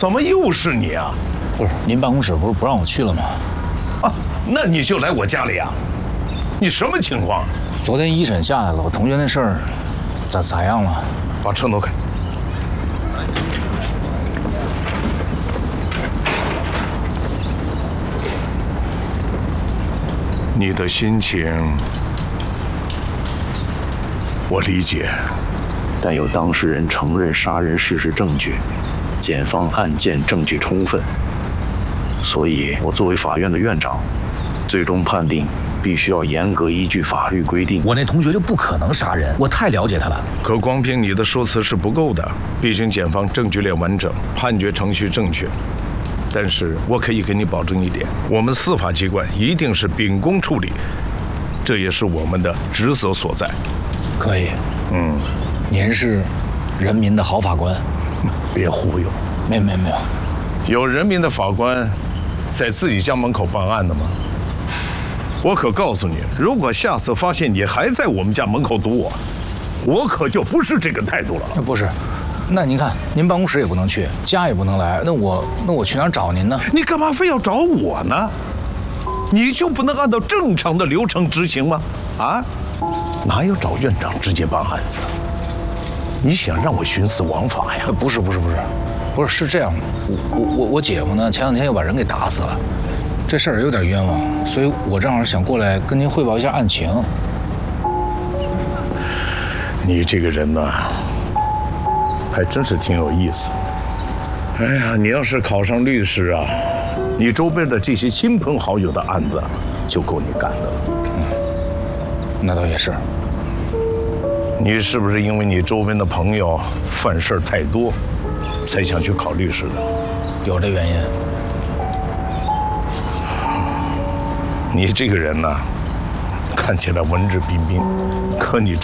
怎么又是你啊？ 不是，您办公室不是不让我去了吗？ 啊，那你就来我家里啊？你什么情况？ 昨天一审下来了，我同学那事儿咋样了？ 把车挪开。你的心情我理解， 但有当事人承认杀人事实证据，检方案件证据充分，所以我作为法院的院长，最终判定必须要严格依据法律规定。 我那同学就不可能杀人，我太了解他了。 可光凭你的说辞是不够的，毕竟检方证据链完整，判决程序正确。但是我可以给你保证一点，我们司法机关一定是秉公处理，这也是我们的职责所在。 可以，您是人民的好法官， 别忽悠。 没有， 有人民的法官在自己家门口办案的吗？我可告诉你，如果下次发现你还在我们家门口堵我可就不是这个态度了。 不是。那您看，您办公室也不能去，家也不能来，那我去哪儿找您呢？ 你干嘛非要找我呢？你就不能按照正常的流程执行吗？啊，哪有找院长直接办案子？你想让我徇私枉法呀？ 不是，是这样的，我姐夫呢，前2天又把人给打死了，这事儿有点冤枉，所以我正好想过来跟您汇报一下案情。 你这个人呢？还真是挺有意思。哎呀，你要是考上律师啊，你周边的这些亲朋好友的案子就够你干的了。 那倒也是。 你是不是因为你周边的朋友犯事儿太多，才想去考律师的？ 有这原因。 你这个人呢，看起来文质彬彬，可你